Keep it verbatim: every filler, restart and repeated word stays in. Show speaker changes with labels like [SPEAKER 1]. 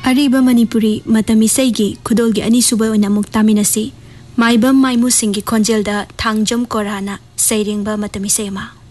[SPEAKER 1] अरीबा मणिपुरी मतमिसैगी खुदोलगी अनीसुबा ओइना मुक तामिनसी माइबम माइमु सिंगी खोंजेलदा थांगजम कोराना सैरिंगबा मतमिसैमा।